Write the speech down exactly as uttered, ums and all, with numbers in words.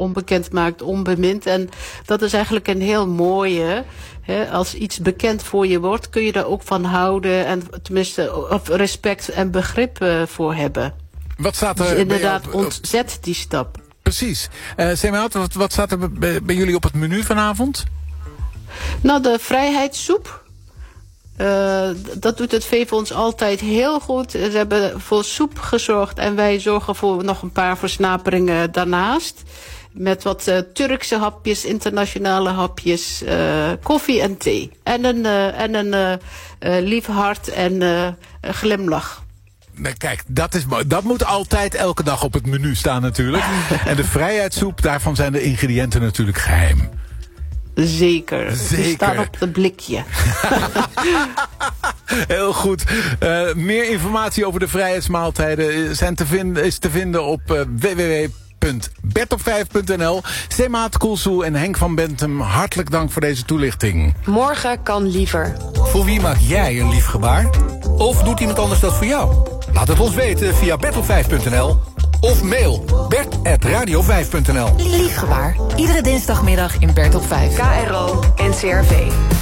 onbekend maakt, onbemind. En dat is eigenlijk een heel mooie. Hè, als iets bekend voor je wordt, kun je daar ook van houden. En tenminste, of respect en begrip uh, voor hebben. Wat staat er dus inderdaad, bij jou, ontzet die stap. Precies. Uh, Semaat, wat, wat staat er bij, bij jullie op het menu vanavond? Nou, de vrijheidssoep. Uh, dat doet het veefonds altijd heel goed. Ze hebben voor soep gezorgd en wij zorgen voor nog een paar versnaperingen daarnaast. Met wat uh, Turkse hapjes, internationale hapjes, uh, koffie en thee. En een, uh, en een uh, uh, lief hart en uh, een glimlach. Kijk, dat, is, dat moet altijd elke dag op het menu staan natuurlijk. En de vrijheidssoep, daarvan zijn de ingrediënten natuurlijk geheim. Zeker. Zeker. Die staan op het blikje. Heel goed. Uh, meer informatie over de vrijheidsmaaltijden zijn te vinden, is te vinden op uh, w w w punt bert op vijf punt n l. Semaat Koelsoe en Henk van Bentum, hartelijk dank voor deze toelichting. Morgen kan liever. Voor wie maak jij een lief gebaar? Of doet iemand anders dat voor jou? Laat het ons weten via bert op vijf punt n l of mail bert at radio vijf punt n l. Liefgebaar. Iedere dinsdagmiddag in Bert op vijf. K R O N C R V.